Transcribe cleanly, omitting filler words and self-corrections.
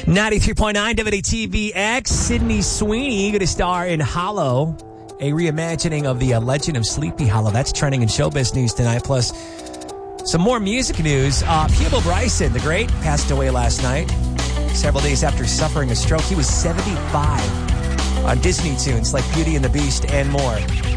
93.9 WTVX. Sydney Sweeney going to star in Hollow, a reimagining of the Legend of Sleepy Hollow. That's trending in showbiz news tonight. Plus, some more music news. Peabo Bryson, the great, passed away last night, several days after suffering a stroke. He was 75. On Disney tunes like Beauty and the Beast and more.